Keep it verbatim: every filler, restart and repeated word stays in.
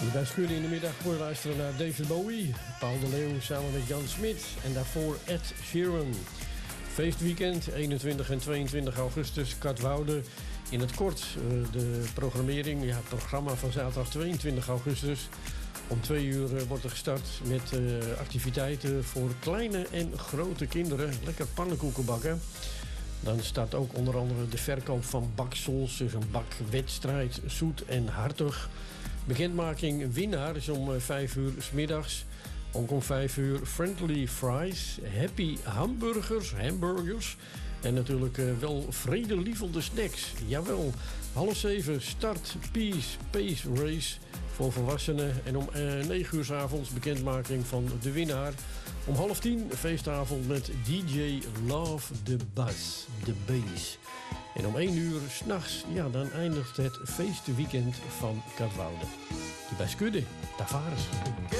Bij Schudden in de middag voor luisteren naar David Bowie, Paul de Leeuw samen met Jan Smit en daarvoor Ed Sheeran. Feestweekend, eenentwintig en tweeëntwintig augustus, Katwoude. In het kort de programmering, ja, het programma van zaterdag tweeëntwintig augustus. Om twee uur wordt er gestart met uh, activiteiten voor kleine en grote kinderen. Lekker pannenkoeken bakken. Dan staat ook onder andere de verkoop van baksels, dus een bakwedstrijd, zoet en hartig. Bekendmaking winnaar is om vijf uur 's middags. Ook om vijf uur Friendly Fries, Happy Hamburgers, hamburgers. En natuurlijk uh, wel vredelievende snacks. Jawel, half zeven start Peace Pace Race voor volwassenen. En om uh, negen uur 's avonds bekendmaking van de winnaar. Om half tien feestavond met D J Love the Bass, de bass. En om één uur 's nachts, ja, dan eindigt het feestweekend van Katwoude. Die bij Skudde, daar varen ze.